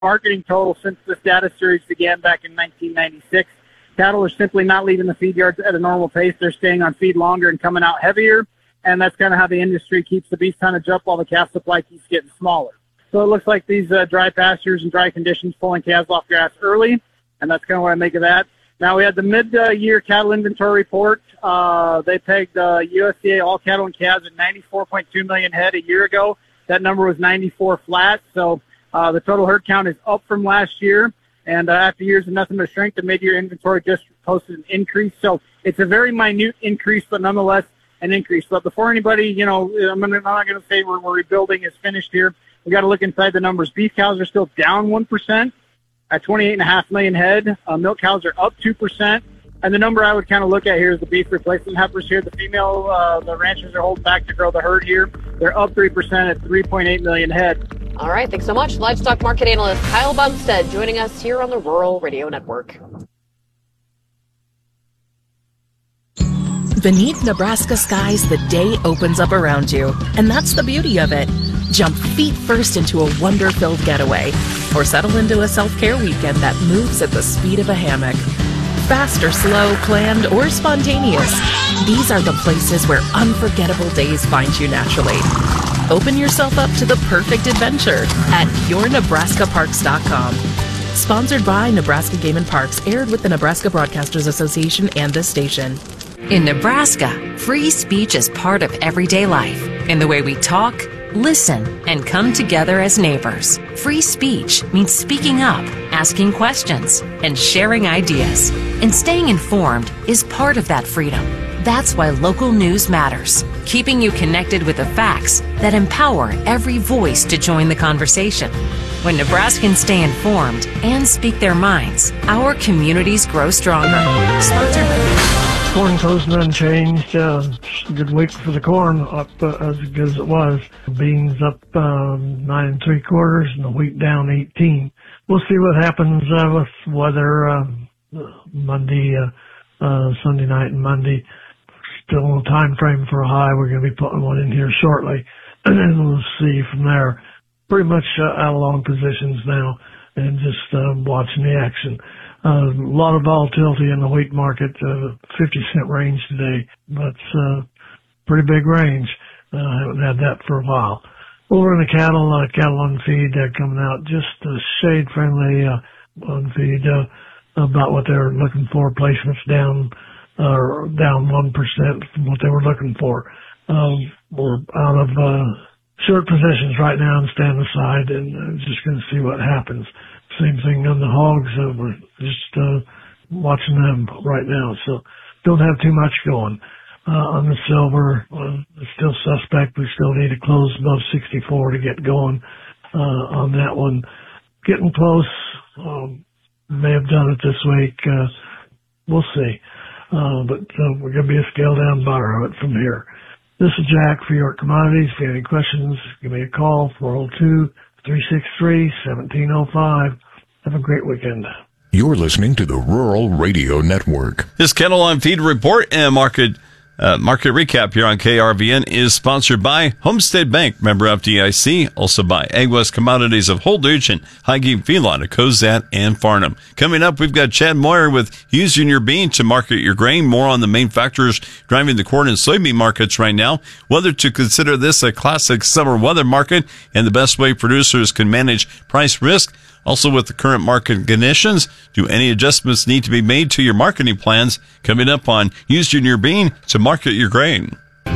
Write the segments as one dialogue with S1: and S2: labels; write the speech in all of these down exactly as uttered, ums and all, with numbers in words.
S1: marketing total since this data series began back in nineteen ninety-six. Cattle are simply not leaving the feed yards at a normal pace. They're staying on feed longer and coming out heavier, and that's kind of how the industry keeps the beef tonnage up while the calf supply keeps getting smaller. So it looks like these uh, dry pastures and dry conditions pulling calves off grass early, and that's kind of what I make of that. Now, we had the mid-year cattle inventory report. Uh, they pegged uh, U S D A all cattle and calves at ninety-four point two million head a year ago. That number was ninety-four flat, so uh, the total herd count is up from last year. And uh, after years of nothing but strength, the mid-year inventory just posted an increase. So it's a very minute increase, but nonetheless an increase. But before anybody, you know, I'm not going to say we're, we're rebuilding is finished here. We got to look inside the numbers. Beef cows are still down one percent. At twenty-eight point five million head. Uh, milk cows are up two percent. And the number I would kind of look at here is the beef replacement heifers here. The female, uh, the ranchers are holding back to grow the herd here. They're up three percent at three point eight million head.
S2: All right, thanks so much. Livestock market analyst Kyle Bumstead joining us here on the Rural Radio Network.
S3: Beneath Nebraska skies, the day opens up around you. And that's the beauty of it. Jump feet first into a wonder-filled getaway, or settle into a self-care weekend that moves at the speed of a hammock. Fast or slow, planned or spontaneous, these are the places where unforgettable days find you naturally. Open yourself up to the perfect adventure at your nebraska parks dot com. Sponsored by Nebraska Game and Parks, aired with the Nebraska Broadcasters Association and this station.
S4: In Nebraska, free speech is part of everyday life in the way we talk, listen, and come together as neighbors. Free speech means speaking up, asking questions, and sharing ideas. And staying informed is part of that freedom. That's why local news matters, keeping you connected with the facts that empower every voice to join the conversation. When Nebraskans stay informed and speak their minds, our communities grow stronger. Sponsored by
S5: Corn closing unchanged. Uh, good week for the corn, up uh, as good as it was. Beans up um, nine and three quarters, and the wheat down eighteen. We'll see what happens uh, with weather uh, Monday, uh, uh, Sunday night, and Monday. Still in the time frame for a high. We're going to be putting one in here shortly, and then we'll see from there. Pretty much uh, out of long positions now, and just uh, watching the action. Uh, a lot of volatility in the wheat market, uh, fifty cent range today. That's uh, pretty big range. Uh, I haven't had that for a while. Over in the cattle, uh, cattle on feed uh, coming out just uh, shade friendly uh, on feed, uh, about what they were looking for. Placements down, uh, down one percent from what they were looking for. Um, we're out of uh, short positions right now and stand aside, and uh, just going to see what happens. Same thing on the hogs. Uh, we're just uh, watching them right now, so don't have too much going. Uh, on the silver, uh, still suspect. We still need to close above sixty-four to get going uh, on that one. Getting close. Um, may have done it this week. Uh, we'll see. Uh, but uh, we're going to be a scale down buyer of it from here. This is Jack for York Commodities. If you have any questions, give me a call, four oh two, three six three, one seven oh five. Have a great weekend.
S6: You're listening to the Rural Radio Network.
S7: This Cattle on Feed report and market uh, market recap here on K R V N is sponsored by Homestead Bank, member F D I C, also by AgWest Commodities of Holdridge and Highgate Feedlot of Cozad and Farnham. Coming up, we've got Chad Moyer with Using Your Bean to Market Your Grain. More on the main factors driving the corn and soybean markets right now, whether to consider this a classic summer weather market, and the best way producers can manage price risk. Also, with the current market conditions, do any adjustments need to be made to your marketing plans? Coming up on Using Your Bean to Market Your Grain.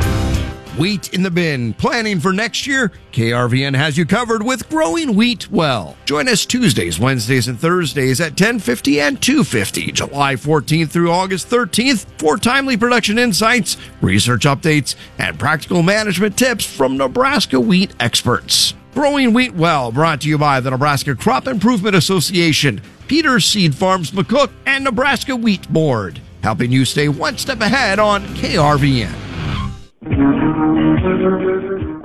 S8: Wheat in the bin. Planning for next year? K R V N has you covered with Growing Wheat Well. Join us Tuesdays, Wednesdays, and Thursdays at ten fifty and two fifty, July fourteenth through August thirteenth, for timely production insights, research updates, and practical management tips from Nebraska wheat experts. Growing Wheat Well, brought to you by the Nebraska Crop Improvement Association, Peters Seed Farms McCook, and Nebraska Wheat Board, helping you stay one step ahead on K R V N.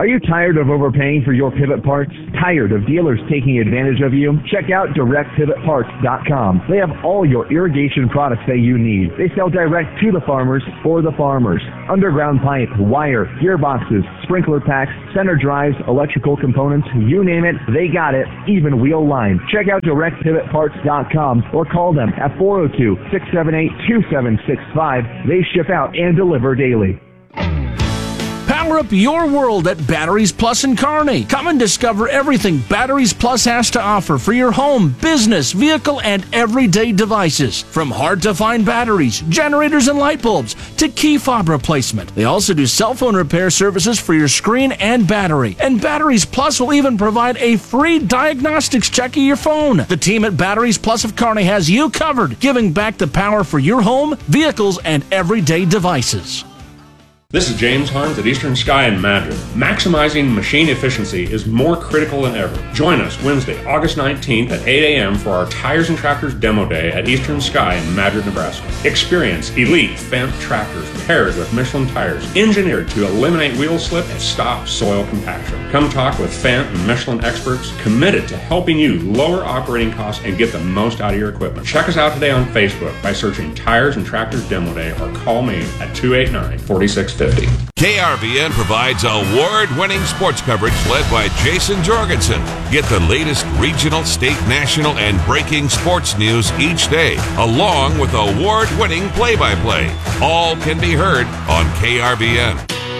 S9: Are you tired of overpaying for your pivot parts? Tired of dealers taking advantage of you? Check out direct pivot parts dot com. They have all your irrigation products that you need. They sell direct to the farmers for the farmers. Underground pipe, wire, gearboxes, sprinkler packs, center drives, electrical components, you name it, they got it, even wheel line. Check out direct pivot parts dot com or call them at four oh two, six seven eight, two seven six five. They ship out and deliver daily.
S10: Power up your world at Batteries Plus in Kearney. Come and discover everything Batteries Plus has to offer for your home, business, vehicle, and everyday devices. From hard-to-find batteries, generators, and light bulbs to key fob replacement. They also do cell phone repair services for your screen and battery. And Batteries Plus will even provide a free diagnostics check of your phone. The team at Batteries Plus of Kearney has you covered, giving back the power for your home, vehicles, and everyday devices.
S11: This is James Hunt at Eastern Sky in Madrid. Maximizing machine efficiency is more critical than ever. Join us Wednesday, August nineteenth at eight a.m. for our Tires and Tractors Demo Day at Eastern Sky in Madrid, Nebraska. Experience elite Fendt tractors paired with Michelin tires, engineered to eliminate wheel slip and stop soil compaction. Come talk with Fendt and Michelin experts committed to helping you lower operating costs and get the most out of your equipment. Check us out today on Facebook by searching Tires and Tractors Demo Day or call me at two eight nine, four six five zero.
S12: K R V N provides award-winning sports coverage led by Jason Jorgensen. Get the latest regional, state, national, and breaking sports news each day, along with award-winning play-by-play. All can be heard on K R V N.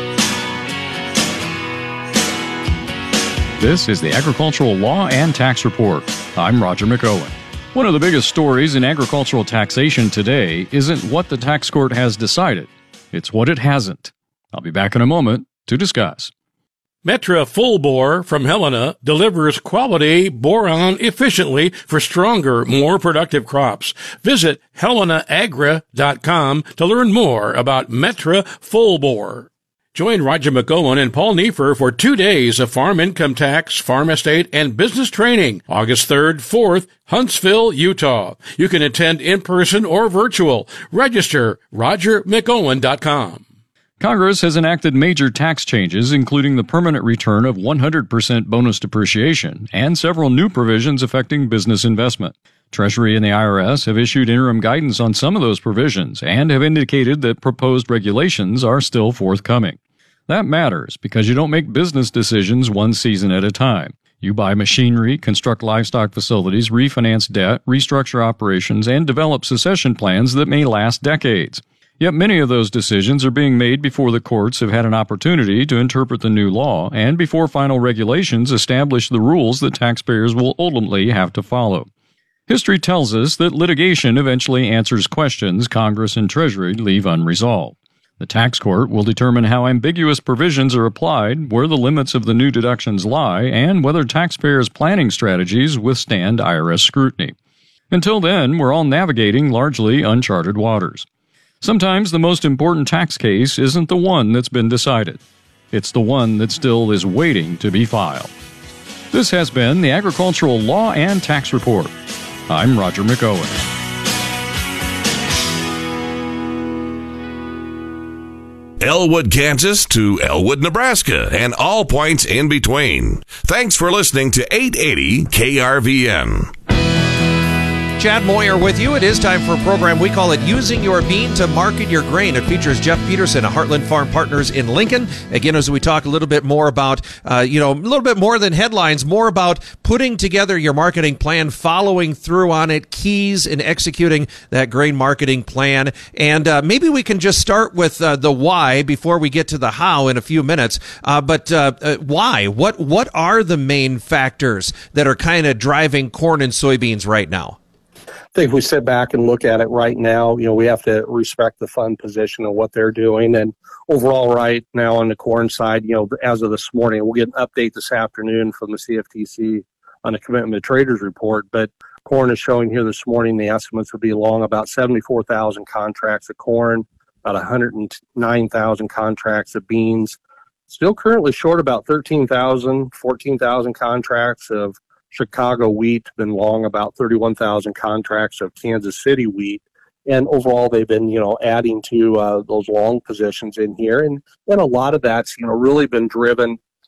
S13: This is the Agricultural Law and Tax Report. I'm Roger McOwen. One of the biggest stories in agricultural taxation today isn't what the tax court has decided. It's what it hasn't. I'll be back in a moment to discuss.
S14: Metra Full Bore from Helena delivers quality boron efficiently for stronger, more productive crops. Visit helena agra dot com to learn more about Metra Full Bore. Join Roger McOwen and Paul Neiffer for two days of farm income tax, farm estate, and business training, August third, fourth, Huntsville, Utah. You can attend in person or virtual. Register roger mcowen dot com.
S13: Congress has enacted major tax changes, including the permanent return of one hundred percent bonus depreciation and several new provisions affecting business investment. Treasury and the I R S have issued interim guidance on some of those provisions and have indicated that proposed regulations are still forthcoming. That matters because you don't make business decisions one season at a time. You buy machinery, construct livestock facilities, refinance debt, restructure operations, and develop succession plans that may last decades. Yet many of those decisions are being made before the courts have had an opportunity to interpret the new law and before final regulations establish the rules that taxpayers will ultimately have to follow. History tells us that litigation eventually answers questions Congress and Treasury leave unresolved. The tax court will determine how ambiguous provisions are applied, where the limits of the new deductions lie, and whether taxpayers' planning strategies withstand I R S scrutiny. Until then, we're all navigating largely uncharted waters. Sometimes the most important tax case isn't the one that's been decided. It's the one that still is waiting to be filed. This has been the Agricultural Law and Tax Report. I'm Roger McOwen.
S12: Elwood, Kansas to Elwood, Nebraska, and all points in between. Thanks for listening to eight eighty K R V N.
S15: Chad Moyer with you. It is time for a program. We call it Using Your Bean to Market Your Grain. It features Jeff Peterson of Heartland Farm Partners in Lincoln. Again, as we talk a little bit more about, uh, you know, a little bit more than headlines, more about putting together your marketing plan, following through on it, keys in executing that grain marketing plan. And uh, maybe we can just start with uh, the why before we get to the how in a few minutes. Uh, but uh, uh, why? What, what are the main factors that are kind of driving corn and soybeans right now?
S16: I think if we sit back and look at it right now, you know, we have to respect the fund position of what they're doing. And overall, right now on the corn side, you know, as of this morning, we'll get an update this afternoon from the C F T C on the commitment to traders report. But corn is showing here this morning, the estimates would be long about seventy-four thousand contracts of corn, about one hundred nine thousand contracts of beans. Still currently short about thirteen thousand, fourteen thousand contracts of Chicago wheat, been long about thirty-one thousand contracts of Kansas City wheat. And overall, they've been, you know, adding to uh, those long positions in here. And, and a lot of that's, you know, really been driven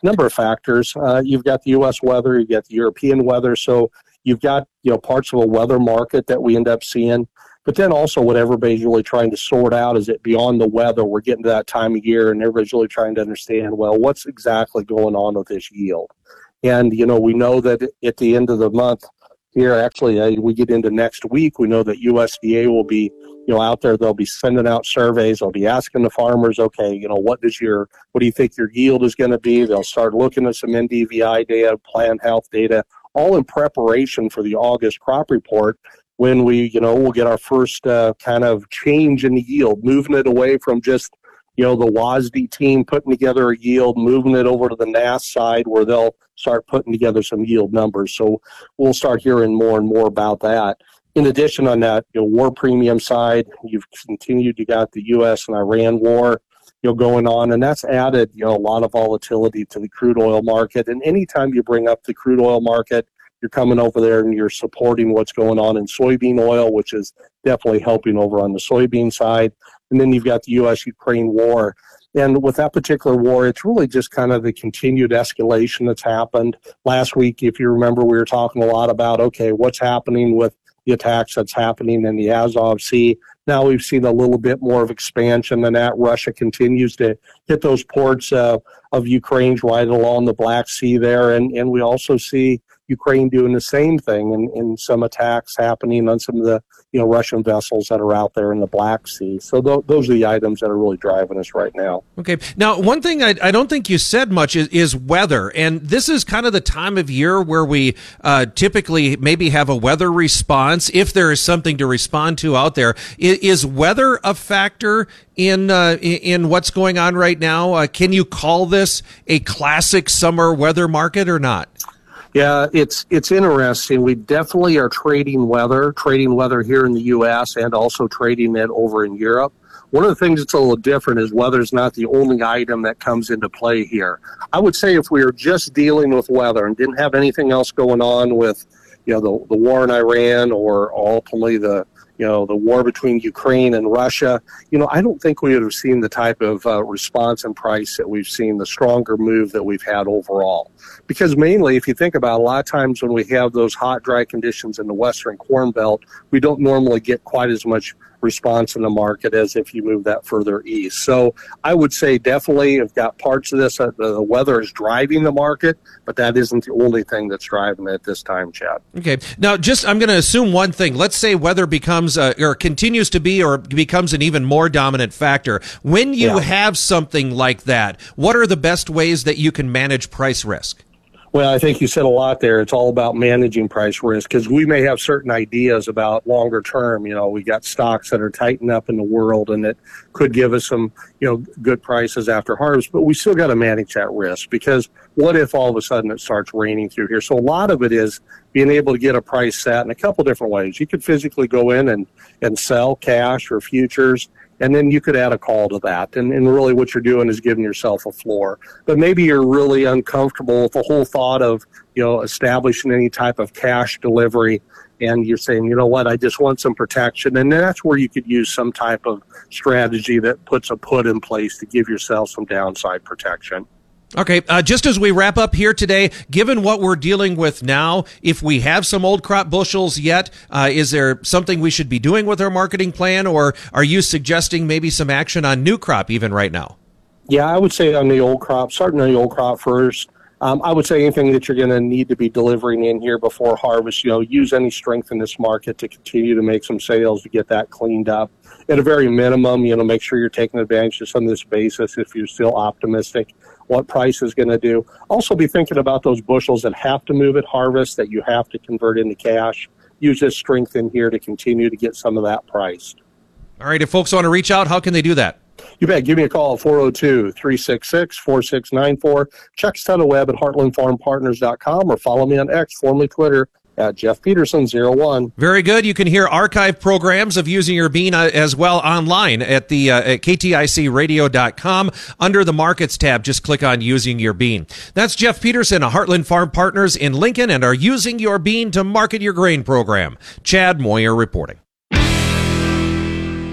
S16: number of factors. Uh, you've got the U S weather, you've got the European weather, so you've got, you know, parts of a weather market that we end up seeing. But then also what everybody's really trying to sort out is that beyond the weather, we're getting to that time of year and everybody's really trying to understand, well, what's exactly going on with this yield? And, you know, we know that at the end of the month here, actually, uh, we get into next week, we know that U S D A will be, you know, out there. They'll be sending out surveys. They'll be asking the farmers, okay, you know, what does your, what do you think your yield is going to be? They'll start looking at some N D V I data, plant health data, all in preparation for the August crop report, when we, you know, we'll get our first uh, kind of change in the yield, moving it away from just, you know, the W A S D team putting together a yield, moving it over to the N A S side where they'll start putting together some yield numbers. So we'll start hearing more and more about that. In addition, on that, you know, war premium side, you've continued, you got the U S and Iran war, you know, going on, and that's added, you know, a lot of volatility to the crude oil market. And anytime you bring up the crude oil market, you're coming over there and you're supporting what's going on in soybean oil, which is definitely helping over on the soybean side. And then you've got the U S Ukraine war. And with that particular war, it's really just kind of the continued escalation that's happened. Last week, if you remember, we were talking a lot about, okay, what's happening with the attacks that's happening in the Azov Sea. Now we've seen a little bit more of expansion than that. Russia continues to hit those ports uh, of Ukraine right along the Black Sea there. And, and we also see Ukraine doing the same thing, and, and some attacks happening on some of the, you know, Russian vessels that are out there in the Black Sea. So th- those are the items that are really driving us right now.
S15: Okay. Now, one thing I, I don't think you said much is, is weather. And this is kind of the time of year where we uh, typically maybe have a weather response, if there is something to respond to out there. Is, is weather a factor in uh, in what's going on right now? Uh, can you call this a classic summer weather market or not?
S16: Yeah, it's it's interesting. We definitely are trading weather, trading weather here in the U S and also trading it over in Europe. One of the things that's a little different is weather's not the only item that comes into play here. I would say if we were just dealing with weather and didn't have anything else going on with, you know, the, the war in Iran or ultimately the, you know, the war between Ukraine and Russia, you know, I don't think we would have seen the type of uh, response and price that we've seen, the stronger move that we've had overall. Because mainly, if you think about it, a lot of times when we have those hot, dry conditions in the Western Corn Belt, we don't normally get quite as much response in the market as if you move that further east. So I would say definitely have got parts of this. Uh, the weather is driving the market, but that isn't the only thing that's driving it this time, Chad.
S15: Okay. Now, just I'm going to assume one thing. Let's say weather becomes uh, or continues to be or becomes an even more dominant factor. When you
S16: Yeah.
S15: have something like that, what are the best ways that you can manage price risk?
S16: Well, I think you said a lot there. It's all about managing price risk because we may have certain ideas about longer term. You know, we got stocks that are tightening up in the world and that could give us some, you know, good prices after harvest, but we still got to manage that risk because what if all of a sudden it starts raining through here? So a lot of it is being able to get a price set in a couple different ways. You could physically go in and, and sell cash or futures, and then you could add a call to that. And, and really what you're doing is giving yourself a floor. But maybe you're really uncomfortable with the whole thought of, you know, establishing any type of cash delivery. And you're saying, you know what, I just want some protection. And that's where you could use some type of strategy that puts a put in place to give yourself some downside protection.
S15: Okay, uh, just as we wrap up here today, given what we're dealing with now, if we have some old crop bushels yet, uh, is there something we should be doing with our marketing plan, or are you suggesting maybe some action on new crop even right now?
S16: Yeah, I would say on the old crop, starting on the old crop first. Um, I would say anything that you're going to need to be delivering in here before harvest, you know, use any strength in this market to continue to make some sales to get that cleaned up. At a very minimum, you know, make sure you're taking advantage of some of this basis if you're still optimistic what price is going to do. Also be thinking about those bushels that have to move at harvest, that you have to convert into cash. Use this strength in here to continue to get some of that priced.
S15: All right, if folks want to reach out, how can they do that?
S16: You bet. Give me a call at four oh two, three six six, four six nine four. Check us out on the web at heartland farm partners dot com or follow me on X, formerly Twitter, at Jeff Peterson zero one.
S15: Very good. You can hear archive programs of Using Your Bean uh, as well online at the uh, at K T I C radio dot com. Under the Markets tab, just click on Using Your Bean. That's Jeff Peterson of Heartland Farm Partners in Lincoln and our Using Your Bean to Market Your Grain program. Chad Moyer reporting.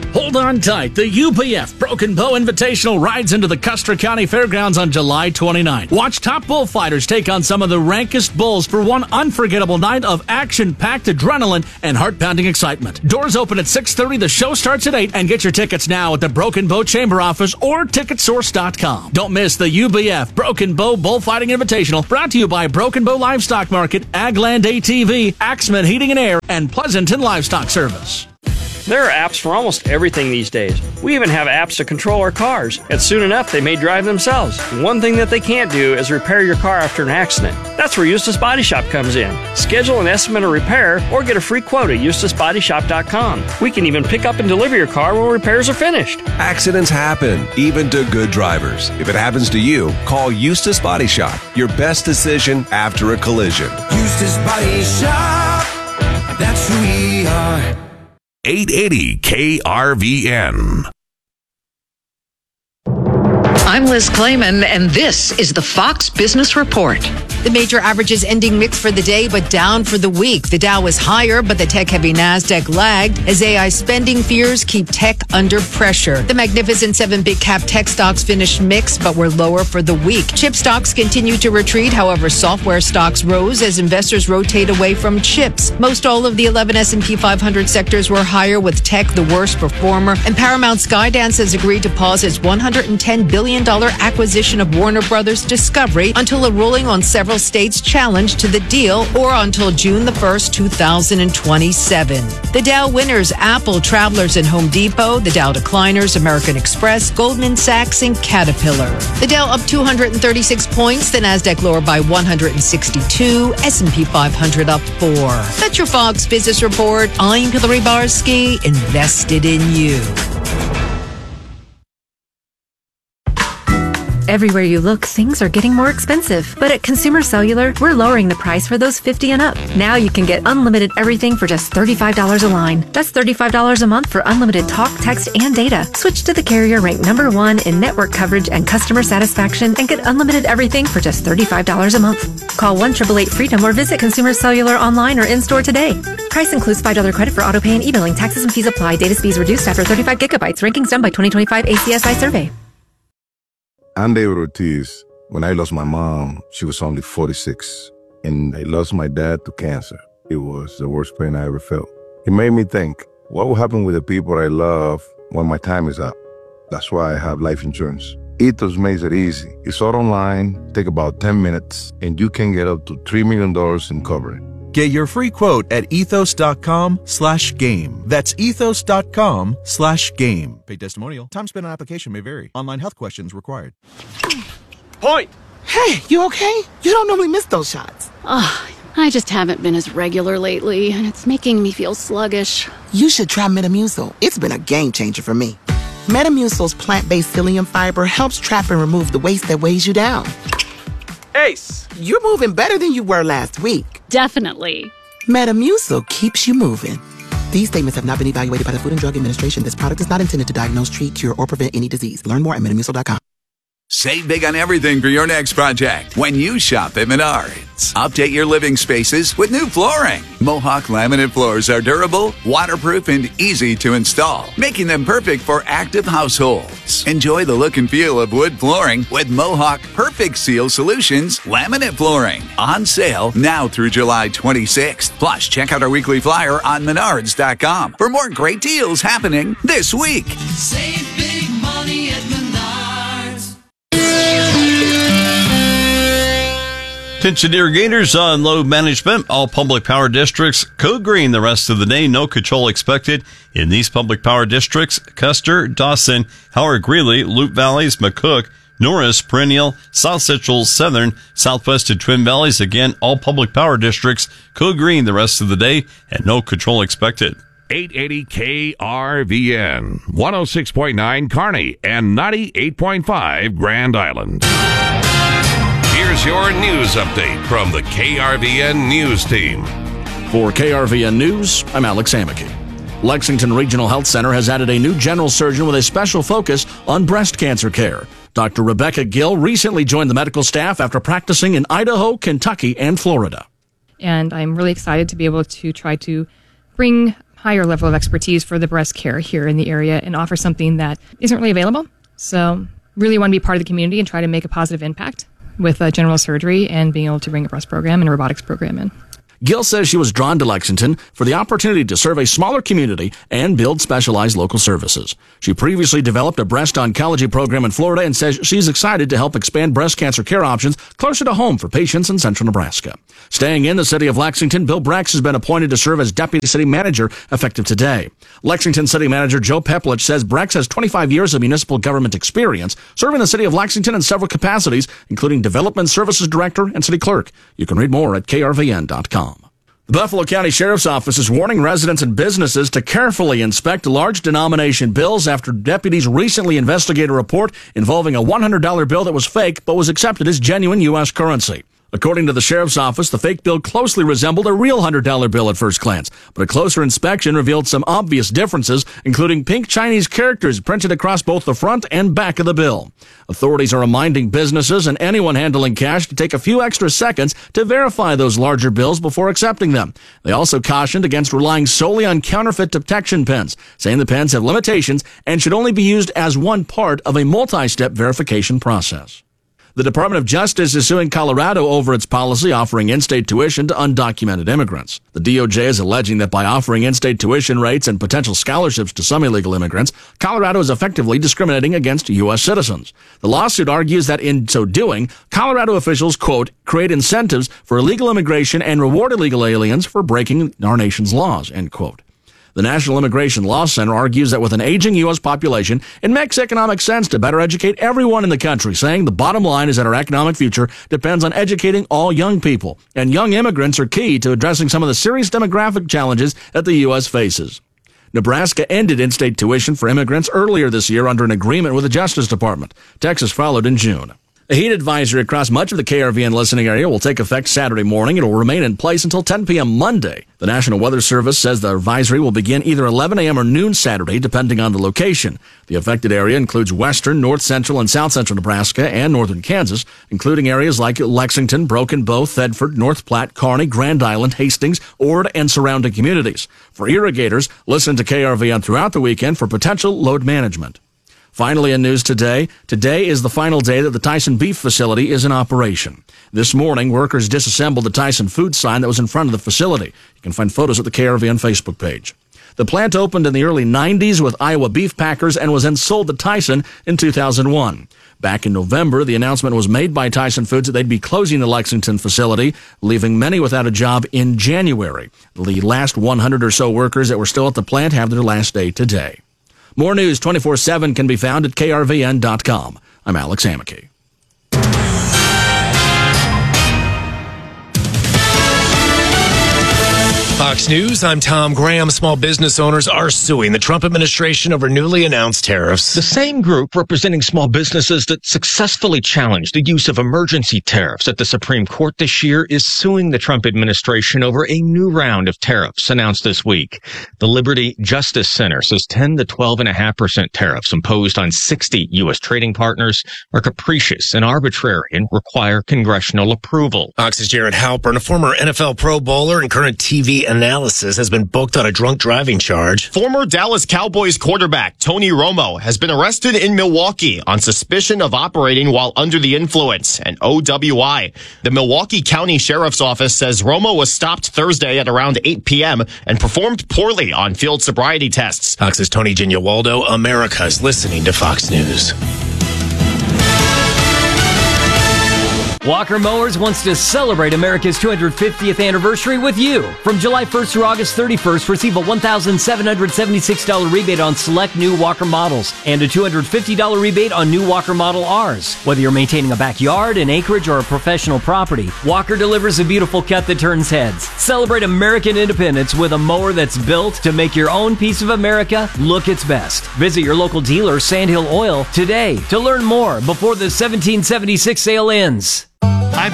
S10: Hold on tight. The U P F Broken Bow Invitational rides into the Custer County Fairgrounds on July twenty-ninth. Watch top bullfighters take on some of the rankest bulls for one unforgettable night of action-packed adrenaline and heart-pounding excitement. Doors open at six thirty. The show starts at eight. And get your tickets now at the Broken Bow Chamber office or ticket source dot com. Don't miss the U B F Broken Bow Bullfighting Invitational, brought to you by Broken Bow Livestock Market, Agland A T V, Axman Heating and Air, and Pleasanton Livestock Service.
S17: There are apps for almost everything these days. We even have apps to control our cars, and soon enough they may drive themselves. One thing that they can't do is repair your car after an accident. That's where Eustace Body Shop comes in. Schedule an estimate of repair or get a free quote at eustace body shop dot com. We can even pick up and deliver your car when repairs are finished.
S18: Accidents happen, even to good drivers. If it happens to you, call Eustace Body Shop. Your best decision after a collision.
S19: Eustace Body Shop, that's who we are.
S12: eight eighty K R V N.
S20: I'm Liz Clayman, and this is the Fox Business Report. The major averages ending mixed for the day, but down for the week. The Dow was higher, but the tech-heavy NASDAQ lagged as A I spending fears keep tech under pressure. The Magnificent Seven big-cap tech stocks finished mixed, but were lower for the week. Chip stocks continue to retreat. However, software stocks rose as investors rotate away from chips. Most all of the eleven S and P five hundred sectors were higher, with tech the worst performer. And Paramount Skydance has agreed to pause its one hundred ten billion dollars acquisition of Warner Brothers Discovery until a ruling on several states' challenge to the deal, or until June the first, two thousand twenty-seven. The Dow winners: Apple, Travelers, and Home Depot. The Dow decliners: American Express, Goldman Sachs, and Caterpillar. The Dow up two hundred thirty-six points. The NASDAQ lower by one hundred sixty-two. S and P five hundred up four. That's your Fox Business Report. I'm Hillary Barsky, invested in you.
S21: Everywhere you look, things are getting more expensive. But at Consumer Cellular, we're lowering the price for those fifty and up. Now you can get unlimited everything for just thirty-five dollars a line. That's thirty-five dollars a month for unlimited talk, text, and data. Switch to the carrier ranked number one in network coverage and customer satisfaction and get unlimited everything for just thirty-five dollars a month. Call one eight eight eight freedom or visit Consumer Cellular online or in-store today. Price includes five dollars credit for auto pay and e-billing. Taxes and fees apply. Data speeds reduced after thirty-five gigabytes. Rankings done by twenty twenty-five A C S I survey.
S22: I'm David Ortiz. When I lost my mom, she was only forty-six, and I lost my dad to cancer. It was the worst pain I ever felt. It made me think, what will happen with the people I love when my time is up? That's why I have life insurance. Ethos makes it easy. It's all online, take about ten minutes, and you can get up to three million dollars in coverage.
S23: Get your free quote at ethos.com slash game. That's ethos.com slash game. Paid testimonial. Time spent on application may vary. Online health questions required.
S24: Point! Hey, you okay? You don't normally miss those shots.
S25: Ugh, I just haven't been as regular lately, and it's making me feel sluggish.
S24: You should try Metamucil. It's been a game changer for me. Metamucil's plant-based psyllium fiber helps trap and remove the waste that weighs you down. Ace, you're moving better than you were last week.
S25: Definitely.
S24: Metamucil keeps you moving. These statements have not been evaluated by the Food and Drug Administration. This product is not intended to diagnose, treat, cure, or prevent any disease. Learn more at metamucil dot com.
S26: Save big on everything for your next project when you shop at Menards. Update your living spaces with new flooring. Mohawk laminate floors are durable, waterproof, and easy to install, making them perfect for active households. Enjoy the look and feel of wood flooring with Mohawk Perfect Seal Solutions laminate flooring. On sale now through July twenty-sixth. Plus, check out our weekly flyer on menards dot com for more great deals happening this week.
S19: Save big money at Menards.
S7: Attention irrigators on load management. All public power districts code green the rest of the day. No control expected in these public power districts: Custer, Dawson, Howard Greeley, Loup Valleys, McCook, Norris, Perennial, South Central, Southern, Southwest, and Twin Valleys. Again, all public power districts code green the rest of the day and no control expected.
S12: eight eighty K R V N, one oh six point nine Kearney, and ninety-eight point five Grand Island. Here's your news update from the K R V N News Team.
S10: For K R V N News, I'm Alex Amicky. Lexington Regional Health Center has added a new general surgeon with a special focus on breast cancer care. Doctor Rebecca Gill recently joined the medical staff after practicing in Idaho, Kentucky, and Florida.
S27: And I'm really excited to be able to try to bring
S1: higher level of expertise for the breast care here in the area and offer something that isn't really available. So really want to be part of the community and try to make a positive impact with uh, general surgery and being able to bring a breast program and a robotics program in.
S10: Gill says she was drawn to Lexington for the opportunity to serve a smaller community and build specialized local services. She previously developed a breast oncology program in Florida and says she's excited to help expand breast cancer care options closer to home for patients in central Nebraska. Staying in the city of Lexington, Bill Brex has been appointed to serve as deputy city manager effective today. Lexington city manager Joe Peplich says Brex has twenty-five years of municipal government experience serving the city of Lexington in several capacities, including development services director and city clerk. You can read more at K R V N dot com. The Buffalo County Sheriff's Office is warning residents and businesses to carefully inspect large denomination bills after deputies recently investigated a report involving a one hundred dollar bill that was fake but was accepted as genuine U S currency. According to the Sheriff's Office, the fake bill closely resembled a real one hundred dollar bill at first glance, but a closer inspection revealed some obvious differences, including pink Chinese characters printed across both the front and back of the bill. Authorities are reminding businesses and anyone handling cash to take a few extra seconds to verify those larger bills before accepting them. They also cautioned against relying solely on counterfeit detection pens, saying the pens have limitations and should only be used as one part of a multi-step verification process. The Department of Justice is suing Colorado over its policy offering in-state tuition to undocumented immigrants. The D O J is alleging that by offering in-state tuition rates and potential scholarships to some illegal immigrants, Colorado is effectively discriminating against U S citizens. The lawsuit argues that in so doing, Colorado officials, quote, create incentives for illegal immigration and reward illegal aliens for breaking our nation's laws, end quote. The National Immigration Law Center argues that with an aging U S population, it makes economic sense to better educate everyone in the country, saying the bottom line is that our economic future depends on educating all young people, and young immigrants are key to addressing some of the serious demographic challenges that the U S faces. Nebraska ended in-state tuition for immigrants earlier this year under an agreement with the Justice Department. Texas followed in June. A heat advisory across much of the K R V N listening area will take effect Saturday morning. It will remain in place until ten p.m. Monday. The National Weather Service says the advisory will begin either eleven a.m. or noon Saturday, depending on the location. The affected area includes western, north central, and south central Nebraska and northern Kansas, including areas like Lexington, Broken Bow, Thedford, North Platte, Kearney, Grand Island, Hastings, Ord, and surrounding communities. For irrigators, listen to K R V N throughout the weekend for potential load management. Finally, in news today, today is the final day that the Tyson Beef facility is in operation. This morning, workers disassembled the Tyson food sign that was in front of the facility. You can find photos at the K R V N Facebook page. The plant opened in the early nineties with Iowa beef packers and was then sold to Tyson in two thousand one. Back in November, the announcement was made by Tyson Foods that they'd be closing the Lexington facility, leaving many without a job in January. The last one hundred or so workers that were still at the plant have their last day today. More news twenty-four seven can be found at K R V N dot com. I'm Alex Hamake.
S2: Fox News, I'm Tom Graham. Small business owners are suing the Trump administration over newly announced tariffs.
S3: The same group representing small businesses that successfully challenged the use of emergency tariffs at the Supreme Court this year is suing the Trump administration over a new round of tariffs announced this week. The Liberty Justice Center says ten to twelve point five percent tariffs imposed on sixty U S trading partners are capricious and arbitrary and require congressional approval.
S2: Fox's Jared Halpern, a former N F L Pro Bowler and current T V analysis, has been booked on a drunk driving charge.
S4: Former Dallas Cowboys quarterback Tony Romo has been arrested in Milwaukee on suspicion of operating while under the influence, an O W I. The Milwaukee County Sheriff's Office says Romo was stopped Thursday at around eight p.m. and performed poorly on field sobriety tests.
S2: Fox's Tony Ginowaldo, America's listening to Fox News.
S5: Walker Mowers wants to celebrate America's two hundred fiftieth anniversary with you. From July first through August thirty-first, receive a one thousand seven hundred seventy-six dollars rebate on select new Walker models and a two hundred fifty dollars rebate on new Walker Model Rs. Whether you're maintaining a backyard, an acreage, or a professional property, Walker delivers a beautiful cut that turns heads. Celebrate American independence with a mower that's built to make your own piece of America look its best. Visit your local dealer, Sandhill Oil, today to learn more before the seventeen seventy-six sale ends.